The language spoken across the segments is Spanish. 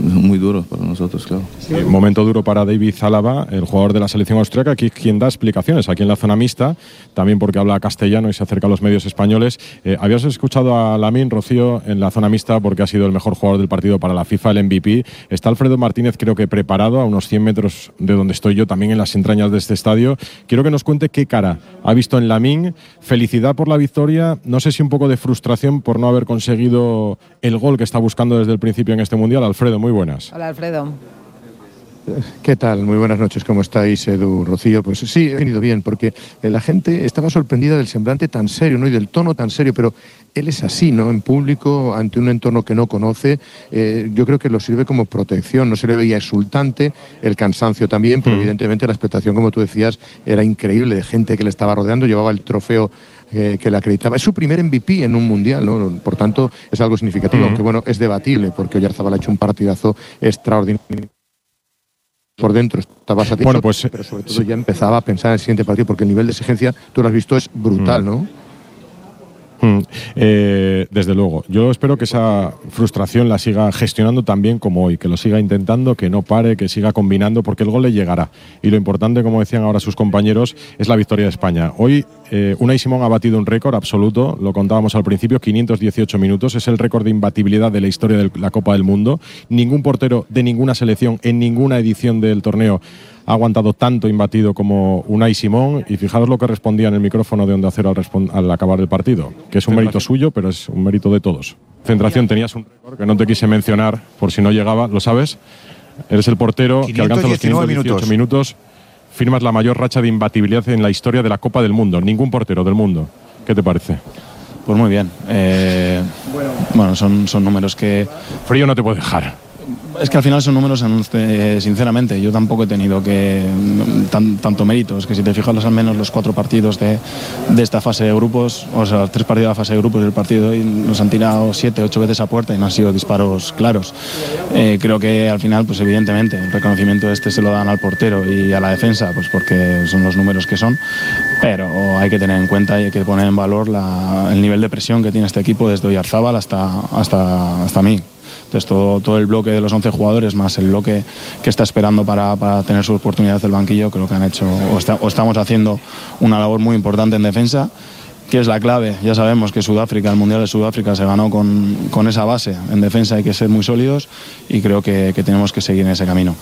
muy duro para nosotros, claro. Sí, momento duro para David Alaba, el jugador de la selección austríaca, aquí quien da explicaciones, aquí en la zona mixta, también porque habla castellano y se acerca a los medios españoles. ¿Habías escuchado a Lamine, Rocío, en la zona mixta porque ha sido el mejor jugador del partido para la FIFA, el MVP? Está Alfredo Martínez, creo que preparado, a unos 100 metros de donde estoy yo, también en las entrañas de este estadio. Quiero que nos cuente qué cara ha visto en Lamine. Felicidad por la victoria, no sé si un poco de frustración por no haber conseguido el gol que está buscando desde el principio en este Mundial. Alfredo, muy buenas. Hola, Alfredo. ¿Qué tal? Muy buenas noches, ¿cómo estáis, Edu, Rocío? Pues sí, he venido bien, porque la gente estaba sorprendida del semblante tan serio, ¿no? Y del tono tan serio, pero él es así, ¿no? En público, ante un entorno que no conoce, yo creo que lo sirve como protección, no se le veía exultante, el cansancio también, pero evidentemente la expectación, como tú decías, era increíble, de gente que le estaba rodeando, llevaba el trofeo que le acreditaba. Es su primer MVP en un Mundial, ¿no? Por tanto, es algo significativo, aunque bueno, es debatible, porque Oyarzabal ha hecho un partidazo extraordinario. Por dentro estaba satisfecho, bueno, pues, pero sobre todo ya empezaba a pensar en el siguiente partido, porque el nivel de exigencia, tú lo has visto, es brutal, ¿no? Desde luego, yo espero que esa frustración la siga gestionando tan bien como hoy, que lo siga intentando, que no pare, que siga combinando, porque el gol le llegará. Y lo importante, como decían ahora sus compañeros, es la victoria de España. Hoy Unai Simón ha batido un récord absoluto, lo contábamos al principio, 518 minutos, es el récord de imbatibilidad de la historia de la Copa del Mundo. Ningún portero de ninguna selección en ninguna edición del torneo ha aguantado tanto imbatido como Unai Simón, y fijaros lo que respondía en el micrófono de Onda Cero al acabar el partido, que es un mérito suyo, pero es un mérito de todos. Concentración, tenías un récord que no te quise mencionar por si no llegaba, ¿lo sabes? Eres el portero que alcanza los 518 minutos, firmas la mayor racha de imbatibilidad en la historia de la Copa del Mundo, ningún portero del mundo. ¿Qué te parece? Pues muy bien. Bueno, son números que... Frío no te puede dejar. Es que al final son números, sinceramente, yo tampoco he tenido tanto mérito. Es que si te fijas al menos los 4 partidos de esta fase de grupos, o sea, 3 partidos de la fase de grupos del partido, y nos han tirado 7, 8 veces a puerta y no han sido disparos claros. Creo que al final, pues evidentemente, el reconocimiento se lo dan al portero y a la defensa, pues porque son los números que son, pero hay que tener en cuenta y hay que poner en valor el nivel de presión que tiene este equipo desde Oyarzabal hasta mí. Entonces todo el bloque de los 11 jugadores más el bloque que está esperando para tener su oportunidad del banquillo, creo que han hecho o estamos haciendo una labor muy importante en defensa, que es la clave. Ya sabemos que Sudáfrica, el Mundial de Sudáfrica se ganó con esa base. En defensa hay que ser muy sólidos y creo que tenemos que seguir en ese camino.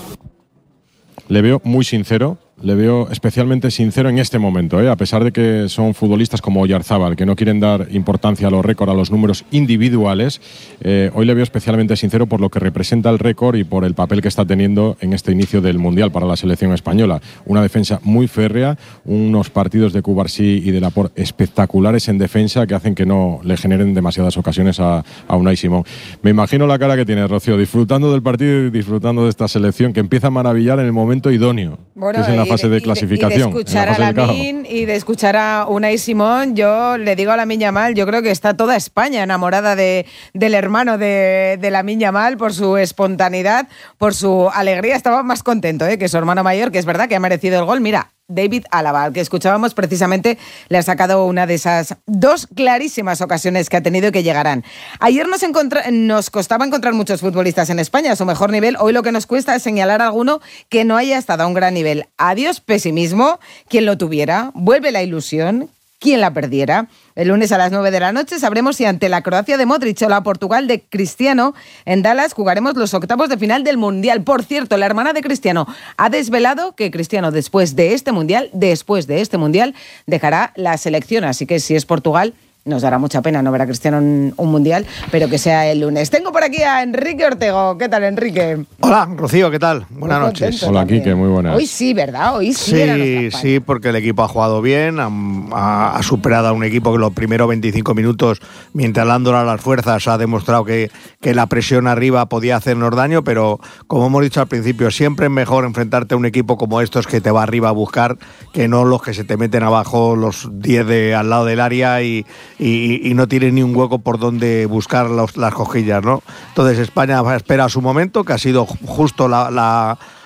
Le veo muy sincero, le veo especialmente sincero en este momento, a pesar de que son futbolistas como Oyarzabal, que no quieren dar importancia a los récords, a los números individuales. Hoy le veo especialmente sincero por lo que representa el récord y por el papel que está teniendo en este inicio del Mundial para la selección española. Una defensa muy férrea, unos partidos de Cubarsí y de Laporte espectaculares en defensa que hacen que no le generen demasiadas ocasiones a Unai Simón. Me imagino la cara que tiene Rocío, disfrutando del partido y disfrutando de esta selección que empieza a maravillar en el momento idóneo, bueno, que es en la fase de clasificación. Y de escuchar a Lamine y de escuchar a Unai Simón, yo le digo a Lamine Yamal, yo creo que está toda España enamorada del hermano de Lamine Yamal por su espontaneidad, por su alegría. Estaba más contento que su hermano mayor, que es verdad que ha merecido el gol. Mira, David Alaba, al que escuchábamos precisamente, le ha sacado una de esas 2 clarísimas ocasiones que ha tenido y que llegarán. Ayer nos costaba encontrar muchos futbolistas en España a su mejor nivel. Hoy lo que nos cuesta es señalar a alguno que no haya estado a un gran nivel. Adiós pesimismo, quien lo tuviera. Vuelve la ilusión, quien la perdiera. El lunes a las 9 de la noche sabremos si ante la Croacia de Modric o la Portugal de Cristiano en Dallas jugaremos los octavos de final del Mundial. Por cierto, la hermana de Cristiano ha desvelado que Cristiano después de este Mundial, dejará la selección. Así que si es Portugal, nos dará mucha pena no ver a Cristiano en un Mundial, pero que sea el lunes. Tengo por aquí a Enrique Ortego. ¿Qué tal, Enrique? Hola, Rocío, ¿qué tal? Buenas noches. Hola, Quique, muy buenas. Hoy sí, ¿verdad? Hoy sí. Sí, porque el equipo ha jugado bien, ha superado a un equipo que los primeros 25 minutos, mientras dándole las fuerzas, ha demostrado que la presión arriba podía hacernos daño, pero como hemos dicho al principio, siempre es mejor enfrentarte a un equipo como estos que te va arriba a buscar, que no los que se te meten abajo los 10 al lado del área y no tiene ni un hueco por donde buscar las cojillas, ¿no? Entonces España espera su momento, que ha sido justo la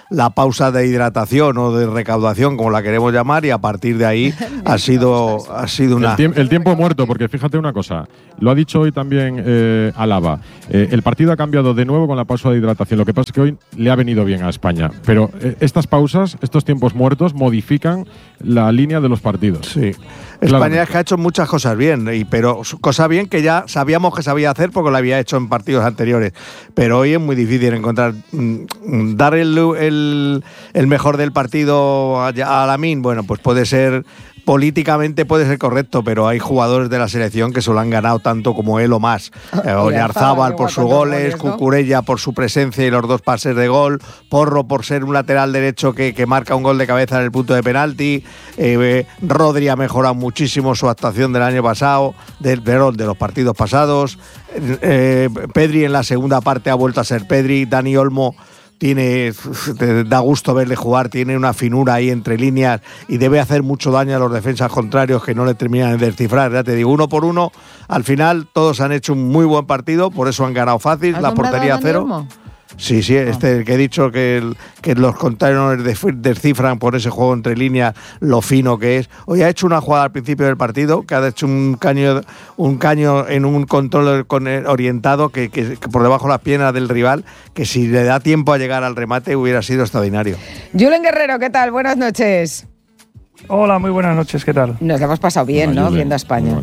la pausa de hidratación o de recaudación, como la queremos llamar, y a partir de ahí ha sido una... El tiempo muerto, porque fíjate una cosa, lo ha dicho hoy también Alaba, el partido ha cambiado de nuevo con la pausa de hidratación, lo que pasa es que hoy le ha venido bien a España, pero estas pausas, estos tiempos muertos modifican la línea de los partidos. Sí. España es que ha hecho muchas cosas bien, pero cosas bien que ya sabíamos que sabía hacer porque lo había hecho en partidos anteriores. Pero hoy es muy difícil encontrar, dar el mejor del partido a Lamine. Bueno, pues puede ser, políticamente puede ser correcto, pero hay jugadores de la selección que se lo han ganado tanto como él o más. Oyarzábal por sus goles, ¿no? Cucurella por su presencia y los 2 pases de gol, Porro por ser un lateral derecho que marca un gol de cabeza en el punto de penalti, Rodri ha mejorado muchísimo su actuación del año pasado, de los partidos pasados, Pedri en la segunda parte ha vuelto a ser Pedri, Dani Olmo te da gusto verle jugar, tiene una finura ahí entre líneas y debe hacer mucho daño a los defensas contrarios que no le terminan de descifrar. Ya te digo, 1 por 1, al final todos han hecho un muy buen partido, por eso han ganado fácil, la portería 0. Sí, que he dicho que los contrarios descifran por ese juego entre líneas lo fino que es. Hoy ha hecho una jugada al principio del partido que ha hecho un caño en un control orientado que por debajo de las piernas del rival, que si le da tiempo a llegar al remate hubiera sido extraordinario. Julen Guerrero, ¿qué tal? Buenas noches. Hola, muy buenas noches, ¿qué tal? Nos hemos pasado bien, ¿no? Viendo a España.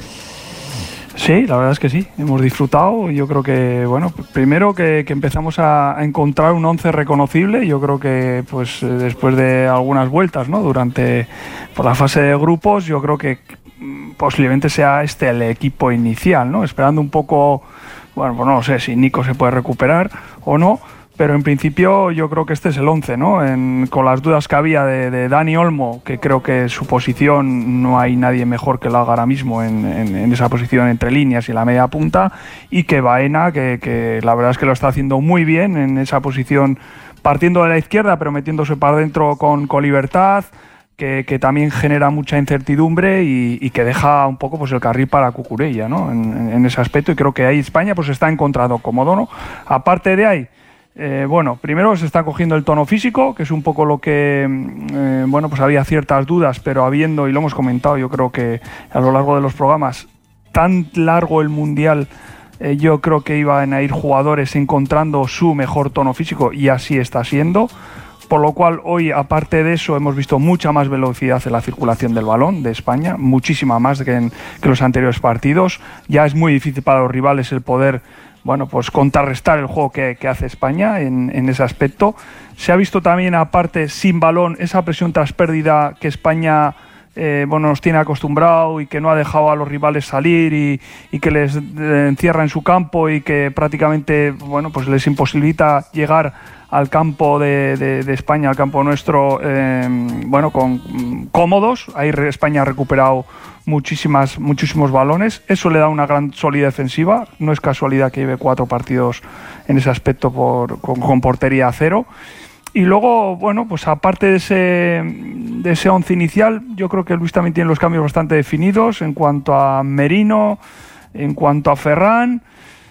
Sí, la verdad es que sí, hemos disfrutado. Yo creo que, bueno, primero que empezamos a encontrar un 11 reconocible. Yo creo que, pues, después de algunas vueltas, ¿no? Por la fase de grupos, yo creo que posiblemente sea el equipo inicial, ¿no? Esperando un poco, bueno, pues no lo sé si Nico se puede recuperar o no, pero en principio yo creo que este es el 11, ¿no? Con las dudas que había de Dani Olmo, que creo que su posición no hay nadie mejor que lo haga ahora mismo en esa posición entre líneas y la media punta, y que Baena, que la verdad es que lo está haciendo muy bien en esa posición, partiendo de la izquierda pero metiéndose para adentro con libertad, que también genera mucha incertidumbre y que deja un poco pues el carril para Cucurella, ¿no? En ese aspecto, y creo que ahí España pues está encontrando cómodo, ¿no? Aparte de ahí, bueno, primero se está cogiendo el tono físico, que es un poco lo que, bueno, pues había ciertas dudas, pero habiendo, y lo hemos comentado, yo creo que a lo largo de los programas, tan largo el Mundial, yo creo que iban a ir jugadores encontrando su mejor tono físico, y así está siendo. Por lo cual hoy, aparte de eso, hemos visto mucha más velocidad en la circulación del balón de España, muchísima más que en los anteriores partidos. Ya es muy difícil para los rivales el poder, bueno, pues contrarrestar el juego que hace España en ese aspecto. Se ha visto también, aparte, sin balón, esa presión tras pérdida que España bueno, nos tiene acostumbrado y que no ha dejado a los rivales salir y que les encierra en su campo y que prácticamente, bueno, pues les imposibilita llegar al campo de España, al campo nuestro, bueno, cómodos. Ahí España ha recuperado muchísimos balones. Eso le da una gran solidez defensiva. No es casualidad que lleve 4 partidos en ese aspecto con portería a 0. Y luego, bueno, pues aparte de ese 11 inicial, yo creo que Luis también tiene los cambios bastante definidos en cuanto a Merino, en cuanto a Ferran.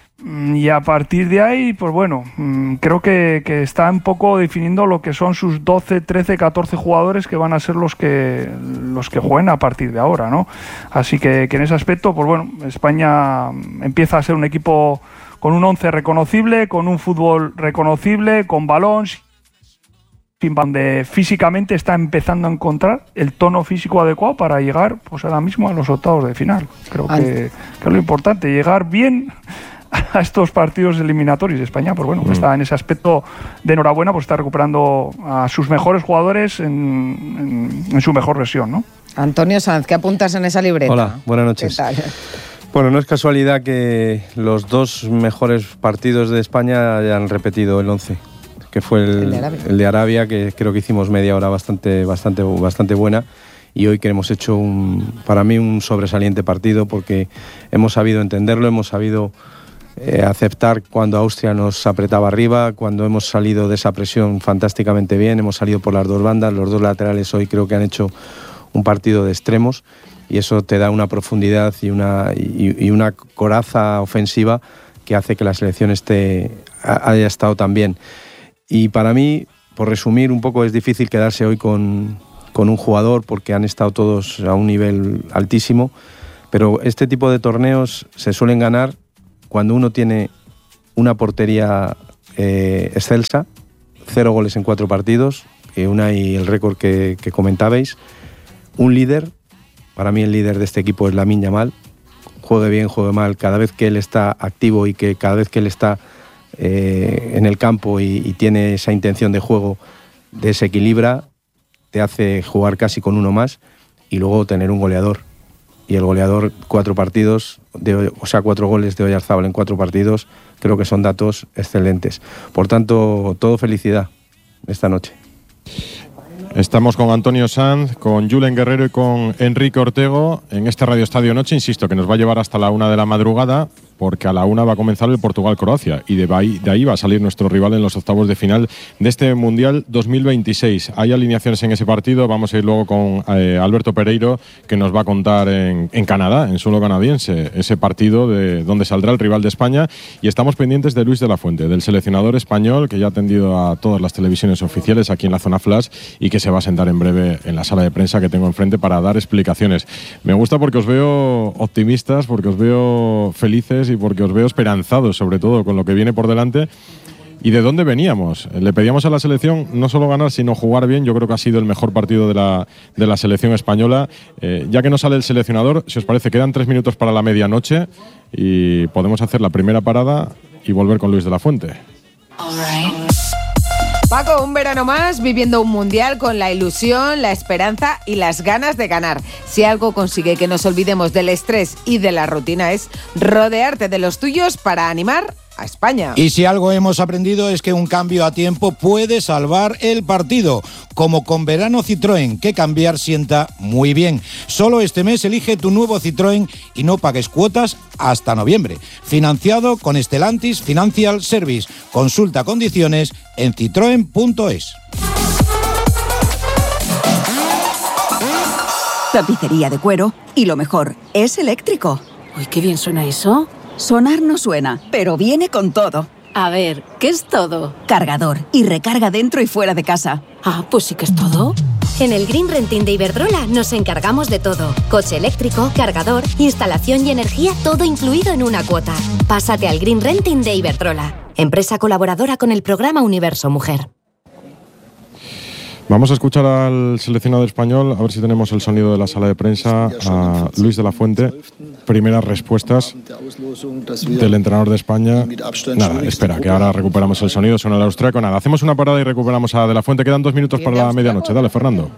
Y a partir de ahí, pues bueno, creo que está un poco definiendo lo que son sus 12, 13, 14 jugadores que van a ser los que jueguen a partir de ahora, ¿no? Así que en ese aspecto, pues bueno, España empieza a ser un equipo con un 11 reconocible, con un fútbol reconocible, con balón, donde físicamente está empezando a encontrar el tono físico adecuado para llegar, pues ahora mismo, a los octavos de final. Creo que es lo importante, llegar bien a estos partidos eliminatorios de España. Pues bueno, está en ese aspecto de enhorabuena, pues está recuperando a sus mejores jugadores en su mejor versión, ¿no? Antonio Sanz, ¿qué apuntas en esa libreta? Hola, buenas noches. ¿Qué tal? Bueno, no es casualidad que los 2 mejores partidos de España hayan repetido el 11, que fue el de Arabia, que creo que hicimos media hora bastante buena. Y hoy que hemos hecho para mí un sobresaliente partido, porque hemos sabido entenderlo, hemos sabido aceptar cuando Austria nos apretaba arriba, cuando hemos salido de esa presión fantásticamente bien, hemos salido por las 2 bandas, los 2 laterales hoy creo que han hecho un partido de extremos, y eso te da una profundidad y una coraza ofensiva que hace que la selección haya estado tan bien. Y para mí, por resumir un poco, es difícil quedarse hoy con un jugador porque han estado todos a un nivel altísimo, pero este tipo de torneos se suelen ganar cuando uno tiene una portería excelsa, 0 goles en 4 partidos, y el récord que comentabais, un líder. Para mí el líder de este equipo es Lamine Yamal. Juegue bien, juegue mal, cada vez que él está activo y que cada vez que él está en el campo y tiene esa intención de juego, desequilibra, te hace jugar casi con uno más, y luego tener un goleador. Y el goleador, 4 goles de Oyarzabal en 4 partidos, creo que son datos excelentes. Por tanto, todo felicidad esta noche. Estamos con Antonio Sanz, con Julen Guerrero y con Enrique Ortego en este Radio Estadio Noche. Insisto que nos va a llevar hasta la 1 de la madrugada, porque a la 1 va a comenzar el Portugal-Croacia y de ahí va a salir nuestro rival en los octavos de final de este Mundial 2026. Hay alineaciones en ese partido. Vamos a ir luego con Alberto Pereiro, que nos va a contar en Canadá, en suelo canadiense, ese partido de donde saldrá el rival de España. Y estamos pendientes de Luis de la Fuente, del seleccionador español, que ya ha atendido a todas las televisiones oficiales aquí en la zona flash y que se va a sentar en breve en la sala de prensa que tengo enfrente para dar explicaciones. Me gusta porque os veo optimistas, porque os veo felices y porque os veo esperanzados, sobre todo con lo que viene por delante. ¿Y de dónde veníamos? Le pedíamos a la selección no solo ganar, sino jugar bien. Yo creo que ha sido el mejor partido de la selección española. Ya que no sale el seleccionador, si os parece, quedan 3 minutos para la medianoche y podemos hacer la primera parada y volver con Luis de la Fuente. Paco, un verano más viviendo un mundial con la ilusión, la esperanza y las ganas de ganar. Si algo consigue que nos olvidemos del estrés y de la rutina es rodearte de los tuyos para animar a España. Y si algo hemos aprendido es que un cambio a tiempo puede salvar el partido, como con Verano Citroën, que cambiar sienta muy bien. Solo este mes elige tu nuevo Citroën y no pagues cuotas hasta noviembre. Financiado con Stellantis Financial Service. Consulta condiciones en citroen.es. Tapicería de cuero y lo mejor, es eléctrico. Uy, qué bien suena eso. Sonar no suena, pero viene con todo. A ver, ¿qué es todo? Cargador y recarga dentro y fuera de casa. Ah, pues sí que es todo. En el Green Renting de Iberdrola nos encargamos de todo. Coche eléctrico, cargador, instalación y energía, todo incluido en una cuota. Pásate al Green Renting de Iberdrola, empresa colaboradora con el programa Universo Mujer. Vamos a escuchar al seleccionador español, a ver si tenemos el sonido de la sala de prensa, a Luis de la Fuente. Primeras respuestas del entrenador de España. Nada, espera, que ahora recuperamos el sonido, suena el austríaco. Nada, hacemos una parada y recuperamos a de la Fuente. Quedan 2 minutos para la medianoche. Dale, Fernando.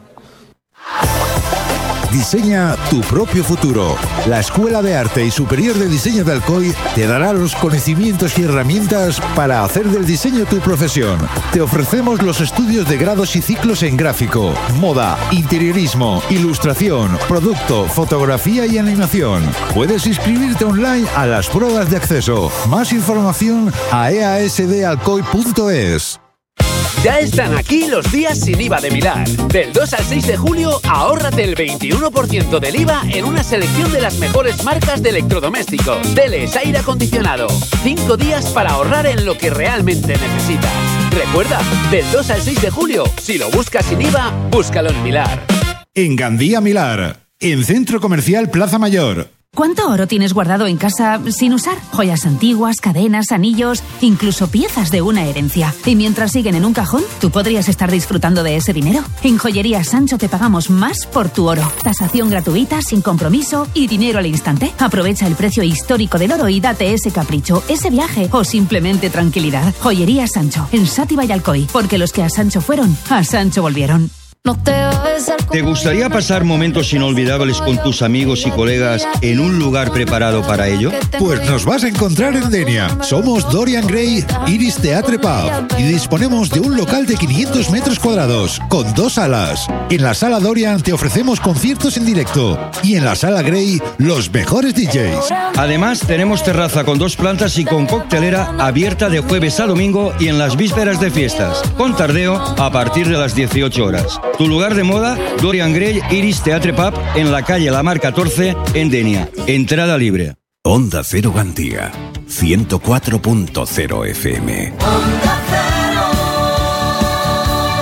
Diseña tu propio futuro. La Escuela de Arte y Superior de Diseño de Alcoy te dará los conocimientos y herramientas para hacer del diseño tu profesión. Te ofrecemos los estudios de grados y ciclos en gráfico, moda, interiorismo, ilustración, producto, fotografía y animación. Puedes inscribirte online a las pruebas de acceso. Más información a easdalcoy.es. Ya están aquí los días sin IVA de Milar. Del 2 al 6 de julio, ahórrate el 21% del IVA en una selección de las mejores marcas de electrodomésticos. Teles, aire acondicionado. 5 días para ahorrar en lo que realmente necesitas. Recuerda, del 2 al 6 de julio, si lo buscas sin IVA, búscalo en Milar. En Gandía Milar, en Centro Comercial Plaza Mayor. ¿Cuánto oro tienes guardado en casa sin usar? Joyas antiguas, cadenas, anillos, incluso piezas de una herencia. Y mientras siguen en un cajón, tú podrías estar disfrutando de ese dinero. En Joyería Sancho te pagamos más por tu oro. Tasación gratuita, sin compromiso y dinero al instante. Aprovecha el precio histórico del oro y date ese capricho, ese viaje o simplemente tranquilidad. Joyería Sancho, en Sátiva y Alcoy. Porque los que a Sancho fueron, a Sancho volvieron. ¿Te gustaría pasar momentos inolvidables con tus amigos y colegas en un lugar preparado para ello? Pues nos vas a encontrar en Denia. Somos Dorian Gray Iris Theatre Pub y disponemos de un local de 500 metros cuadrados con 2 salas. En la sala Dorian te ofrecemos conciertos en directo y en la sala Gray los mejores DJs. Además tenemos terraza con 2 plantas y con coctelera abierta de jueves a domingo y en las vísperas de fiestas, con tardeo a partir de las 18 horas. Tu lugar de moda, Dorian Gray Iris Theatre Pub, en la calle La Mar 14, en Denia. Entrada libre. Onda Cero Gandía, 104.0 FM.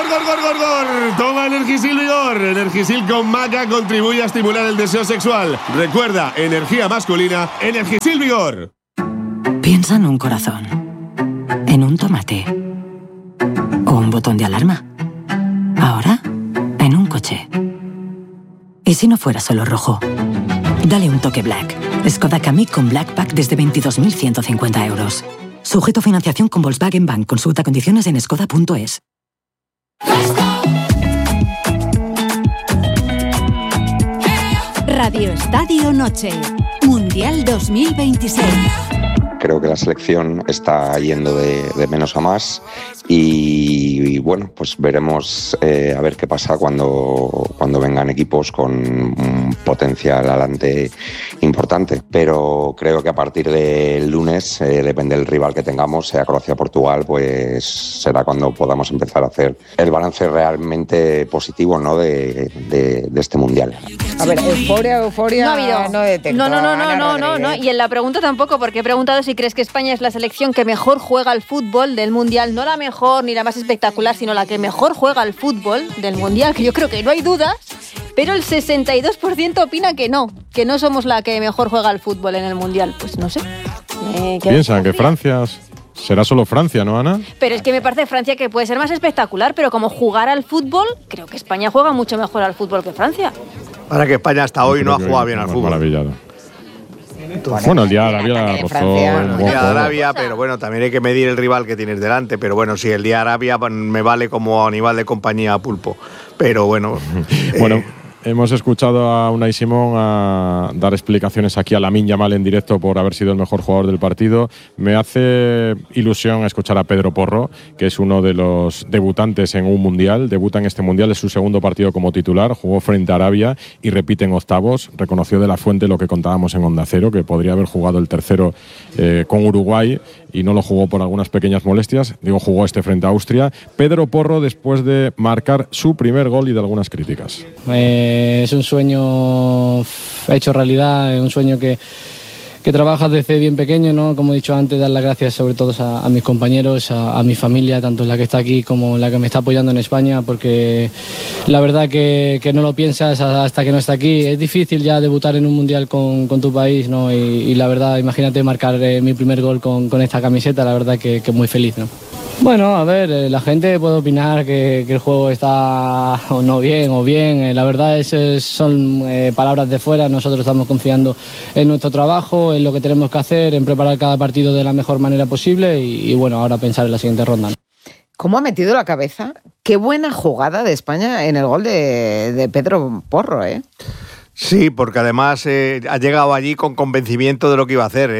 Toma Energisil Vigor. Energisil con maca contribuye a estimular el deseo sexual. Recuerda, energía masculina, Energisil Vigor. Piensa en un corazón, en un tomate o un botón de alarma. Ahora, en un coche. ¿Y si no fuera solo rojo? Dale un toque Black. Skoda Kamiq con Black Pack desde 22.150 euros. Sujeto a financiación con Volkswagen Bank. Consulta condiciones en skoda.es. Radio Estadio Noche, Mundial 2026. Creo que la selección está yendo de menos a más y bueno, pues veremos a ver qué pasa cuando vengan equipos con un potencial adelante importante. Pero creo que a partir del lunes, depende del rival que tengamos, sea Croacia o Portugal, pues será cuando podamos empezar a hacer el balance realmente positivo, ¿no? de este Mundial. A ver, euforia no ha habido. No detecto. No. Y en la pregunta tampoco, porque he preguntado si crees que España es la selección que mejor juega al fútbol del Mundial, no la mejor ni la más espectacular, sino la que mejor juega al fútbol del Mundial, que yo creo que no hay dudas, pero el 62% opina que no somos la que mejor juega al fútbol en el Mundial. Pues no sé. Piensan que Francia será solo Francia, ¿no, Ana? Pero es que me parece Francia que puede ser más espectacular, pero como jugar al fútbol, creo que España juega mucho mejor al fútbol que Francia. Para que España hasta hoy no ha jugado bien al fútbol. Maravillado. Bueno, el día de Arabia la rozó. El día de Arabia, pero bueno, también hay que medir el rival que tienes delante. Pero bueno, sí, el día de Arabia me vale como animal de compañía pulpo. Pero bueno. Bueno. Hemos escuchado a Unai Simón a dar explicaciones aquí a Lamine Yamal en directo por haber sido el mejor jugador del partido. Me hace ilusión escuchar a Pedro Porro, que es uno de los debutantes en un mundial. Debuta en este mundial, es su segundo partido como titular. Jugó frente a Arabia y repite en octavos. Reconoció de la fuente lo que contábamos en Onda Cero, que podría haber jugado el tercero con Uruguay y no lo jugó por algunas pequeñas molestias. Jugó frente a Austria. Pedro Porro, después de marcar su primer gol y de algunas críticas. Es un sueño hecho realidad, es un sueño que trabajas desde bien pequeño, ¿no? Como he dicho antes, dar las gracias sobre todo a mis compañeros, a mi familia, tanto la que está aquí como la que me está apoyando en España, porque la verdad que no lo piensas hasta que no está aquí. Es difícil ya debutar en un mundial con tu país, ¿no? Y la verdad, imagínate marcar mi primer gol con esta camiseta, la verdad que muy feliz, ¿no? Bueno, a ver, la gente puede opinar que el juego está o no bien o bien. La verdad son palabras de fuera. Nosotros estamos confiando en nuestro trabajo, en lo que tenemos que hacer, en preparar cada partido de la mejor manera posible y bueno, ahora pensar en la siguiente ronda. ¿Cómo ha metido la cabeza? Qué buena jugada de España en el gol de Pedro Porro, ¿eh? Sí, porque además ha llegado allí con convencimiento de lo que iba a hacer.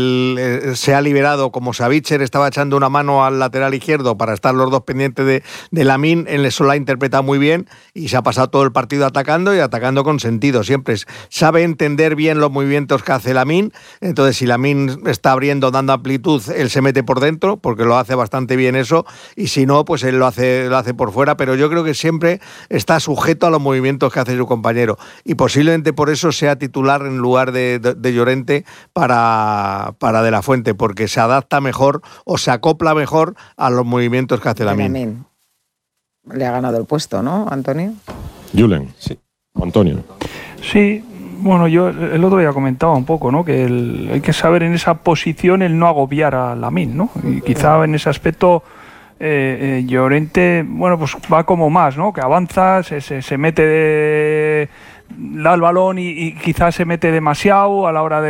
Él se ha liberado, como Savitzer estaba echando una mano al lateral izquierdo para estar los dos pendientes de Lamine. Él eso lo ha interpretado muy bien y se ha pasado todo el partido atacando y atacando con sentido. Siempre sabe entender bien los movimientos que hace Lamine. Entonces, si Lamine está abriendo, dando amplitud, él se mete por dentro, porque lo hace bastante bien eso. Y si no, pues él lo hace por fuera. Pero yo creo que siempre está sujeto a los movimientos que hace su compañero. Y posiblemente por eso sea titular en lugar de Llorente para De La Fuente, porque se adapta mejor o se acopla mejor a los movimientos que hace Lamine. Le ha ganado el puesto, ¿no, Antonio? Julen, sí. Antonio. Sí, bueno, yo el otro día comentaba un poco, ¿no? Que hay que saber en esa posición el no agobiar a Lamine, ¿no? Y quizá en ese aspecto Llorente, bueno, pues va como más, ¿no? Que avanza, se mete da el balón y quizás se mete demasiado a la hora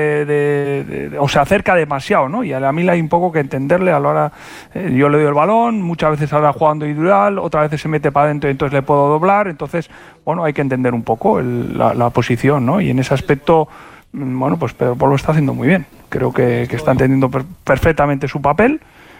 o se acerca demasiado, ¿no? Y a mí hay un poco que entenderle a la hora, yo le doy el balón, muchas veces ahora jugando individual, otras veces se mete para adentro y entonces le puedo doblar, entonces, bueno, hay que entender un poco la posición, ¿no? Y en ese aspecto, bueno, pues Pedro Porro lo está haciendo muy bien, creo que está entendiendo perfectamente su papel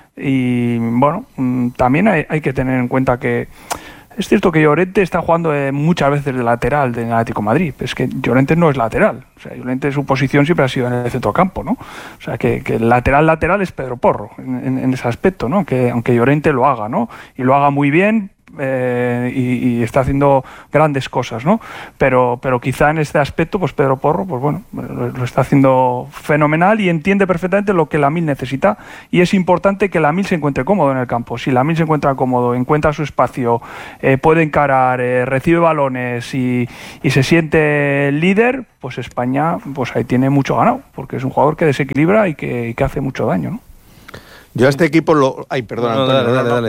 y, bueno, también hay que tener en cuenta que es cierto que Llorente está jugando muchas veces de lateral del Atlético de Madrid. Es que Llorente no es lateral. O sea, Llorente, su posición siempre ha sido en el centrocampo, ¿no? O sea, que el lateral es Pedro Porro en ese aspecto, ¿no? Que aunque Llorente lo haga, ¿no? Y lo haga muy bien, y está haciendo grandes cosas, ¿no? Pero quizá en este aspecto, pues Pedro Porro, pues bueno, lo está haciendo fenomenal y entiende perfectamente lo que Lamine necesita, y es importante que Lamine se encuentre cómodo en el campo. Si Lamine se encuentra cómodo, encuentra su espacio, puede encarar, recibe balones y se siente líder, pues España pues ahí tiene mucho ganado, porque es un jugador que desequilibra y que hace mucho daño, ¿no? Yo a este equipo lo... Ay, perdón, Antonio.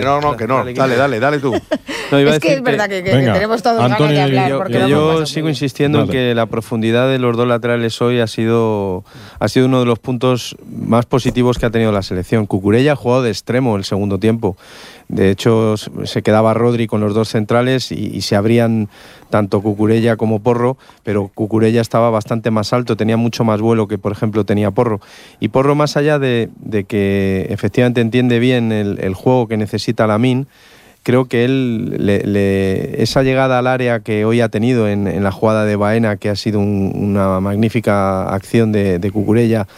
Dale tú. No, es que es verdad que tenemos todos ganas de hablar. Yo sigo insistiendo en que la profundidad de los dos laterales hoy ha sido uno de los puntos más positivos que ha tenido la selección. Cucurella ha jugado de extremo el segundo tiempo. De hecho, se quedaba Rodri con los dos centrales y se abrían tanto Cucurella como Porro, pero Cucurella estaba bastante más alto, tenía mucho más vuelo que, por ejemplo, tenía Porro. Y Porro, más allá de que efectivamente entiende bien el juego que necesita Lamine, creo que él, esa llegada al área que hoy ha tenido en la jugada de Baena, que ha sido una magnífica acción de Cucurella,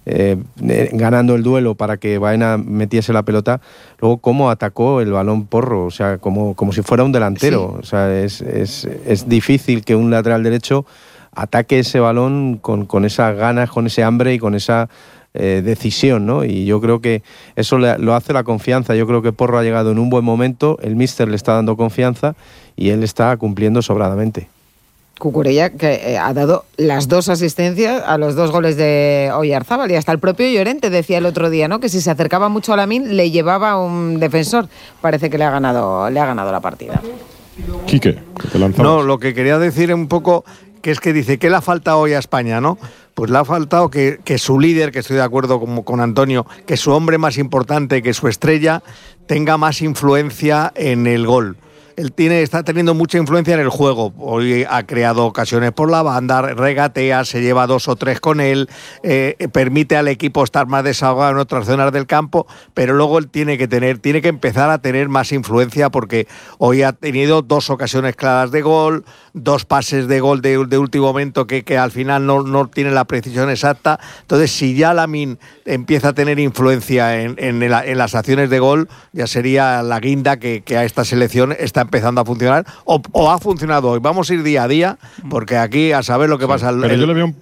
ganando el duelo para que Baena metiese la pelota, luego cómo atacó el balón Porro, o sea, como si fuera un delantero. Sí. O sea, es difícil que un lateral derecho ataque ese balón con esas ganas, con ese hambre y con esa decisión, ¿no? Y yo creo que eso lo hace la confianza. Yo creo que Porro ha llegado en un buen momento, el míster le está dando confianza y él está cumpliendo sobradamente. Cucurella, que ha dado las 2 asistencias a los 2 goles de Oyarzábal, y hasta el propio Llorente decía el otro día, ¿no?, que si se acercaba mucho a Lamine le llevaba un defensor. Parece que le ha ganado la partida. Quique, te lanzamos. No, lo que quería decir es un poco que es que dice, ¿qué le ha faltado hoy a España, no? Pues le ha faltado que su líder, que estoy de acuerdo con Antonio, que su hombre más importante, que su estrella, tenga más influencia en el gol. Él está teniendo mucha influencia en el juego. Hoy ha creado ocasiones por la banda, regatea, se lleva 2 o 3 con él, permite al equipo estar más desahogado en otras zonas del campo, pero luego él tiene que empezar a tener más influencia, porque hoy ha tenido 2 ocasiones claras de gol, 2 pases de gol de último momento que al final no tienen la precisión exacta. Entonces, si ya Lamine empieza a tener influencia en las acciones de gol, ya sería la guinda que a esta selección está empezando a funcionar o ha funcionado hoy. Vamos a ir día a día, porque aquí a saber lo que pasa. Pero yo le veo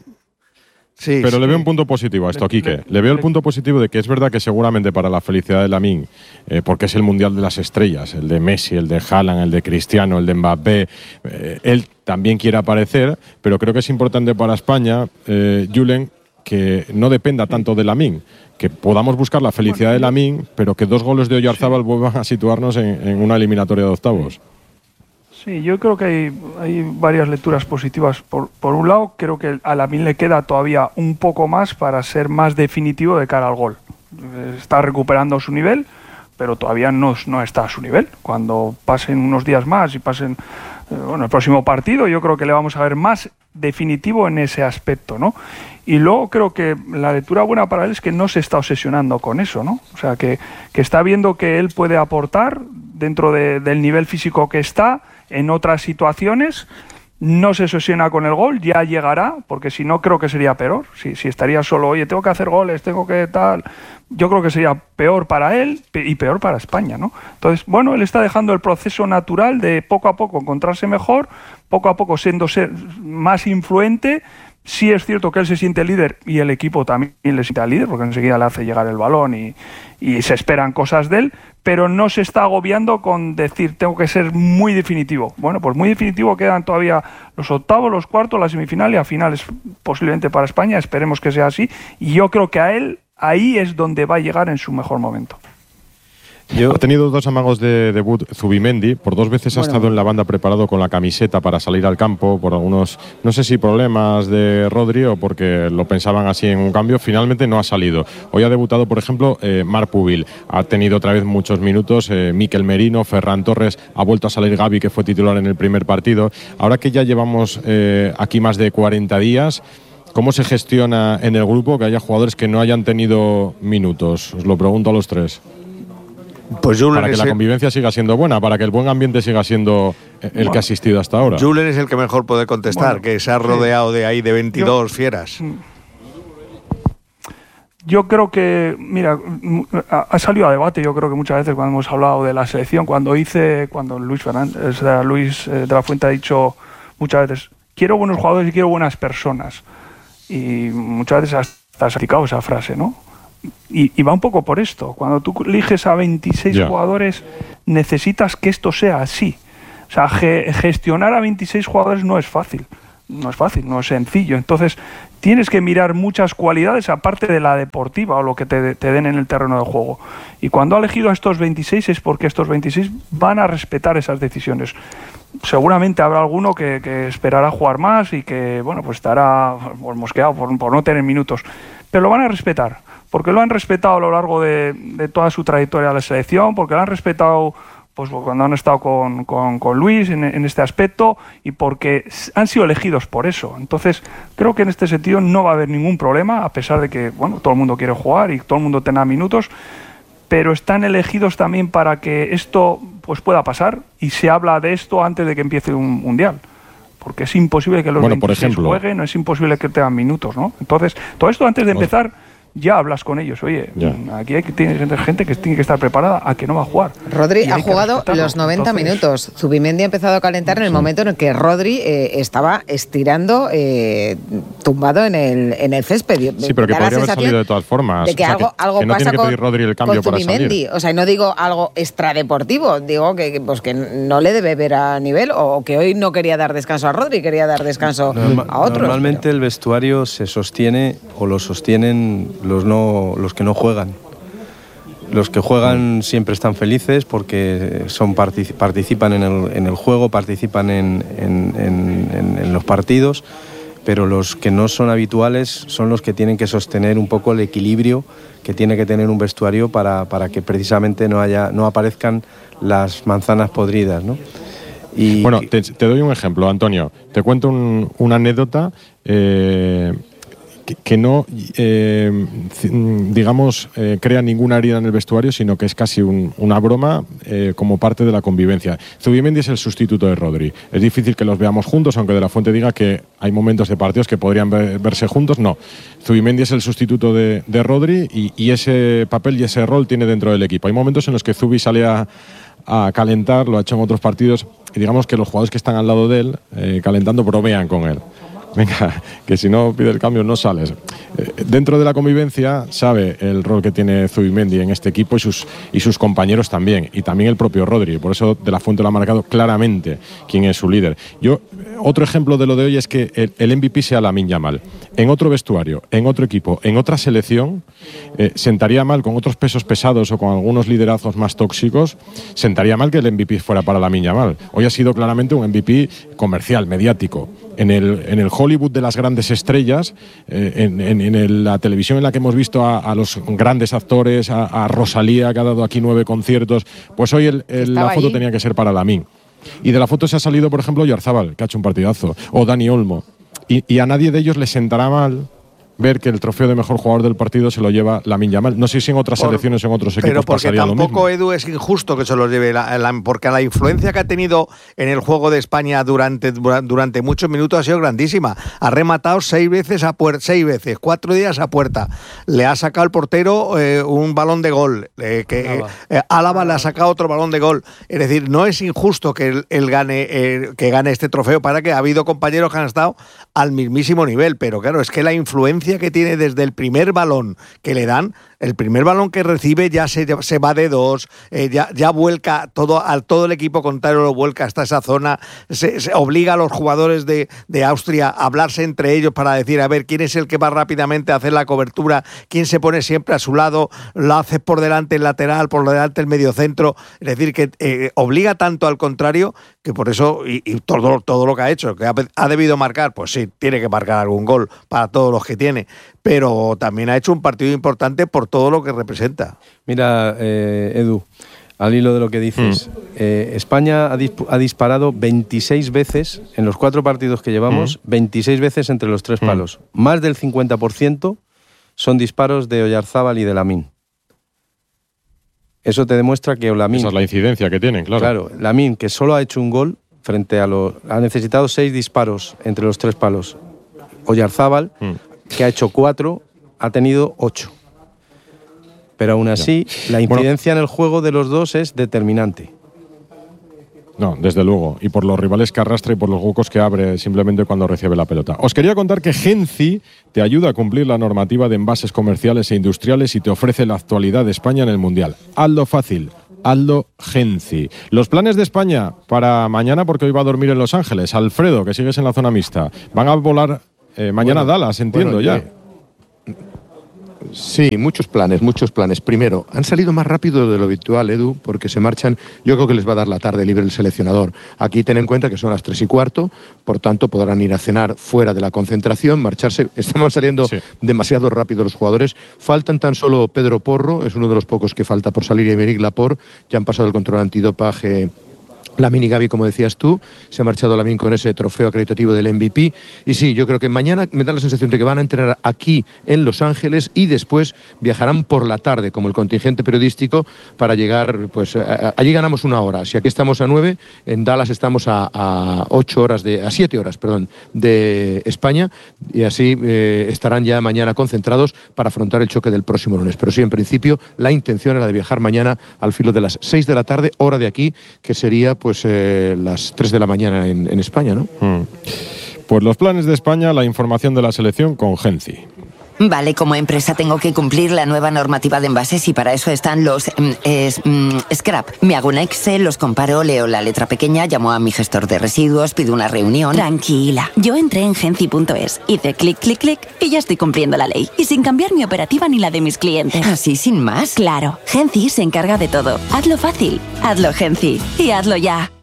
le veo un punto positivo a esto, Quique. Le veo el punto positivo de que es verdad que seguramente para la felicidad de Lamine, porque es el mundial de las estrellas, el de Messi, el de Haaland, el de Cristiano, el de Mbappé, él también quiere aparecer, pero creo que es importante para España, Julen, que no dependa tanto de Lamine, que podamos buscar la felicidad de Lamine, pero que 2 goles de Oyarzábal vuelvan a situarnos en una eliminatoria de octavos. Sí, yo creo que hay varias lecturas positivas. Por un lado, creo que a Lamine le queda todavía un poco más para ser más definitivo de cara al gol. Está recuperando su nivel, pero todavía no está a su nivel. Cuando pasen unos días más y pasen el próximo partido, yo creo que le vamos a ver más definitivo en ese aspecto, ¿no? Y luego creo que la lectura buena para él es que no se está obsesionando con eso, ¿no? O sea, que está viendo que él puede aportar dentro del nivel físico que está en otras situaciones. No se obsesiona con el gol, ya llegará, porque si no creo que sería peor. Si estaría solo, oye, tengo que hacer goles, tengo que tal... Yo creo que sería peor para él y peor para España, ¿no? Entonces, bueno, él está dejando el proceso natural de poco a poco encontrarse mejor, poco a poco siendo más influente. Sí es cierto que él se siente líder y el equipo también le siente al líder, porque enseguida le hace llegar el balón y se esperan cosas de él, pero no se está agobiando con decir tengo que ser muy definitivo. Bueno, pues muy definitivo quedan todavía los octavos, los cuartos, la semifinal y a finales posiblemente para España. Esperemos que sea así, y yo creo que a él ahí es donde va a llegar en su mejor momento. Ha tenido 2 amagos de debut Zubimendi, por 2 veces ha estado en la banda preparado con la camiseta para salir al campo, por algunos, no sé si problemas de Rodri o porque lo pensaban así en un cambio, finalmente no ha salido. Hoy ha debutado, por ejemplo, Marc Pubil, ha tenido otra vez muchos minutos, Mikel Merino, Ferran Torres, ha vuelto a salir Gavi, que fue titular en el primer partido. Ahora que ya llevamos aquí más de 40 días, ¿cómo se gestiona en el grupo que haya jugadores que no hayan tenido minutos? Os lo pregunto a los 3. Pues para que la convivencia siga siendo buena, para que el buen ambiente siga siendo el que ha asistido hasta ahora. Julen es el que mejor puede contestar, que se ha rodeado de 22 fieras. Yo creo que, mira, ha salido a debate, yo creo que muchas veces cuando hemos hablado de la selección, cuando Luis de la Fuente ha dicho muchas veces, quiero buenos jugadores y quiero buenas personas. Y muchas veces hasta has criticado esa frase, ¿no? Y va un poco por esto. Cuando tú eliges a 26 jugadores, necesitas que esto sea así. O sea, gestionar a 26 jugadores no es fácil. No es sencillo. Entonces, tienes que mirar muchas cualidades aparte de la deportiva o lo que te den en el terreno de juego. Y cuando ha elegido a estos 26 es porque estos 26 van a respetar esas decisiones. Seguramente habrá alguno que esperará jugar más y que, bueno, pues estará mosqueado por no tener minutos. Pero lo van a respetar, porque lo han respetado a lo largo de toda su trayectoria de la selección, porque lo han respetado pues cuando han estado con Luis en este aspecto y porque han sido elegidos por eso. Entonces, creo que en este sentido no va a haber ningún problema, a pesar de que, bueno, todo el mundo quiere jugar y todo el mundo tenga minutos, pero están elegidos también para que esto pues pueda pasar y se habla de esto antes de que empiece un mundial. Porque es imposible que los 26 jueguen, no es imposible que tengan minutos, ¿no? Entonces, todo esto antes de empezar, ya hablas con ellos. Oye, aquí hay gente que tiene que estar preparada a que no va a jugar. Rodri ha jugado los 90 minutos. Zubimendi ha empezado a calentar en el momento en el que Rodri estaba estirando, tumbado en el césped. Sí, pero que podría haber salido de todas formas. De que algo que no pasa tiene que pedir Rodri el cambio con para Zubimendi. salir. O sea, no digo algo extradeportivo, digo que no le debe ver a nivel o que hoy no quería dar descanso a Rodri, quería dar descanso a otros. Normalmente el vestuario se sostiene o lo sostienen los que no juegan. Los que juegan siempre están felices porque participan en el juego, participan en los partidos, pero los que no son habituales son los que tienen que sostener un poco el equilibrio que tiene que tener un vestuario para que precisamente no aparezcan las manzanas podridas, ¿no? Y bueno, te doy un ejemplo, Antonio. Te cuento una anécdota que no, digamos, crea ninguna herida en el vestuario, sino que es casi una broma como parte de la convivencia. Zubimendi es el sustituto de Rodri. Es difícil que los veamos juntos, aunque De la Fuente diga que hay momentos de partidos que podrían verse juntos. No, Zubimendi es el sustituto de Rodri y ese papel y ese rol tiene dentro del equipo. Hay momentos en los que Zubi sale a calentar, lo ha hecho en otros partidos, y digamos que los jugadores que están al lado de él, calentando, bromean con él. Venga, que si no pide el cambio no sales. Dentro de la convivencia sabe el rol que tiene Zubimendi en este equipo y sus compañeros también, y también el propio Rodri. Por eso De la Fuente lo ha marcado claramente quién es su líder. Otro ejemplo de lo de hoy es que el MVP sea Lamine Yamal. En otro vestuario, en otro equipo, en otra selección, sentaría mal con otros pesos pesados o con algunos liderazgos más tóxicos, sentaría mal que el MVP fuera para Lamine Yamal. Hoy ha sido claramente un MVP comercial, mediático. En el Hollywood de las grandes estrellas, en la televisión en la que hemos visto a los grandes actores, a Rosalía, que ha dado aquí 9 conciertos, pues hoy la foto tenía que ser para Lamine. Y de la foto se ha salido, por ejemplo, Oyarzabal, que ha hecho un partidazo, o Dani Olmo. Y a nadie de ellos le sentará mal ver que el trofeo de mejor jugador del partido se lo lleva Lamine Yamal. No sé si en otras selecciones o en otros equipos pasaría lo mismo. Pero porque tampoco, Edu, es injusto que se los lleve, porque la influencia que ha tenido en el juego de España durante muchos minutos ha sido grandísima. Ha rematado 6 veces, 4 días a puerta. Le ha sacado el portero un balón de gol. Álava le ha sacado otro balón de gol. Es decir, no es injusto que él gane este trofeo, para que ha habido compañeros que han estado al mismísimo nivel, pero claro, es que la influencia que tiene desde el primer balón que le dan, el primer balón que recibe ya se va de 2, ya vuelca todo el equipo contrario, lo vuelca hasta esa zona, se obliga a los jugadores de Austria a hablarse entre ellos para decir, a ver, quién es el que va rápidamente a hacer la cobertura, quién se pone siempre a su lado, lo hace por delante el lateral, por delante el mediocentro, es decir, que obliga tanto al contrario, que por eso, y todo lo que ha hecho, que ha debido marcar, pues sí, tiene que marcar algún gol para todos los que tiene, pero también ha hecho un partido importante por todo lo que representa. Mira, Edu, al hilo de lo que dices, España ha disparado 26 veces, en los 4 partidos que llevamos, 26 veces entre los 3 palos. Más del 50% son disparos de Oyarzabal y de Lamine. Eso te demuestra que Lamine... Esa es la incidencia que tienen, claro. Claro, Lamine, que solo ha hecho un gol, ha necesitado 6 disparos entre los 3 palos. Oyarzabal, que ha hecho 4, ha tenido 8. Pero aún así, la incidencia en el juego de los dos es determinante. No, desde luego. Y por los rivales que arrastra y por los huecos que abre simplemente cuando recibe la pelota. Os quería contar que Genci te ayuda a cumplir la normativa de envases comerciales e industriales y te ofrece la actualidad de España en el Mundial. Hazlo fácil. Hazlo Genci. Los planes de España para mañana, porque hoy va a dormir en Los Ángeles. Alfredo, que sigues en la zona mixta. Van a volar mañana a Dallas, entiendo ya. Sí, muchos planes. Primero, han salido más rápido de lo habitual, Edu, porque se marchan. Yo creo que les va a dar la tarde libre el seleccionador. Aquí ten en cuenta que son las 3:15, por tanto podrán ir a cenar fuera de la concentración, marcharse. Estamos saliendo demasiado rápido los jugadores. Faltan tan solo Pedro Porro, es uno de los pocos que falta por salir, y Aymeric Laporte. Ya han pasado el control antidopaje. Lamine y Gavi, como decías tú, se ha marchado Lamine con ese trofeo acreditativo del MVP. Y sí, yo creo que mañana me da la sensación de que van a entrenar aquí en Los Ángeles y después viajarán por la tarde, como el contingente periodístico, para llegar, pues allí ganamos 1 hora. Si aquí estamos a 9, en Dallas estamos a 7 horas de España, y así estarán ya mañana concentrados para afrontar el choque del próximo lunes. Pero sí, en principio, la intención era de viajar mañana al filo de las 6 de la tarde, hora de aquí, que sería pues las 3 de la mañana en España, ¿no? Pues los planes de España, la información de la selección con Genci. Vale, como empresa tengo que cumplir la nueva normativa de envases y para eso están los scrap. Me hago un Excel, los comparo, leo la letra pequeña, llamo a mi gestor de residuos, pido una reunión. Tranquila, yo entré en Genci.es, hice clic, clic, clic y ya estoy cumpliendo la ley. Y sin cambiar mi operativa ni la de mis clientes. ¿Así sin más? Claro, Genci se encarga de todo. Hazlo fácil, hazlo Genci y hazlo ya.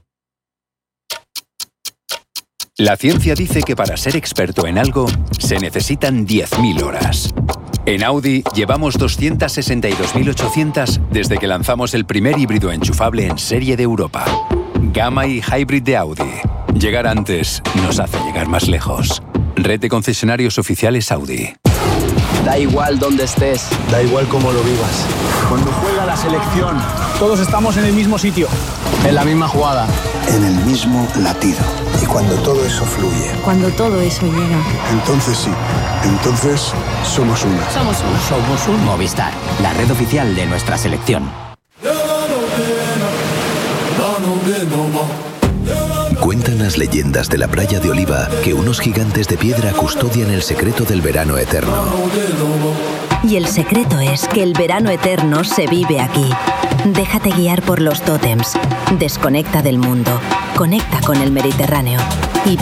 La ciencia dice que para ser experto en algo se necesitan 10.000 horas. En Audi llevamos 262.800 desde que lanzamos el primer híbrido enchufable en serie de Europa. Gamma y Hybrid de Audi. Llegar antes nos hace llegar más lejos. Red de concesionarios oficiales Audi. Da igual dónde estés, da igual cómo lo vivas. Cuando juega la selección, todos estamos en el mismo sitio, en la misma jugada, en el mismo latido. Y cuando todo eso fluye, cuando todo eso llega, entonces sí, entonces somos uno. Somos uno. Somos uno. Movistar, la red oficial de nuestra selección. Cuentan las leyendas de la playa de Oliva que unos gigantes de piedra custodian el secreto del verano eterno. Y el secreto es que el verano eterno se vive aquí. Déjate guiar por los tótems. Desconecta del mundo. Conecta con el Mediterráneo.